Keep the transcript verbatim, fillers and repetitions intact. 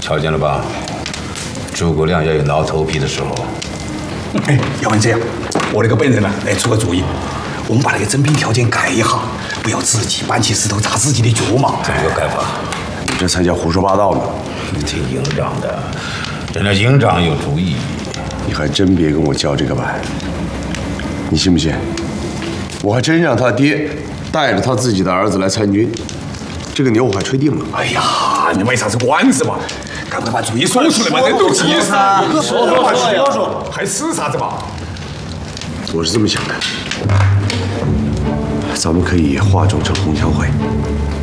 瞧见了吧？诸葛亮也有挠头皮的时候。 哎，要不然这样，我那个本人呢，来出个主意，我们把那个征兵条件改一下，不要自己搬起石头砸自己的脚嘛。 怎么个改法？ 你这才叫胡说八道呢！ 你听营长的，人家营长有主意。 你还真别跟我叫这个板，你信不信？我还真让他爹带着他自己的儿子来参军，这个牛我还吹定了。 哎呀，你卖啥子关子嘛？赶快把主意说出来嘛！人都急死了，说说说说，还吃啥子嘛？ 我是这么想的，咱们可以化妆成红墙会，